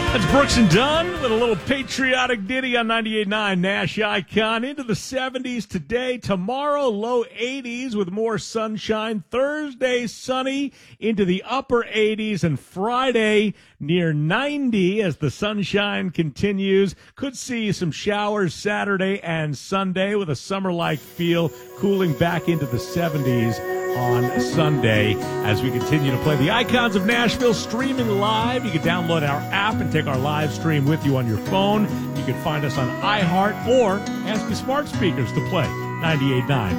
That's Brooks and Dunn with a little patriotic ditty on 98.9 Nash Icon. Into the 70s today. Tomorrow, low 80s with more sunshine. Thursday, sunny into the upper 80s. And Friday, near 90 as the sunshine continues. Could see some showers Saturday and Sunday with a summer-like feel, cooling back into the 70s on Sunday as we continue to play the Icons of Nashville streaming live. You can download our app and take our live stream with you on your phone. You can find us on iHeart or ask your smart speakers to play 98.9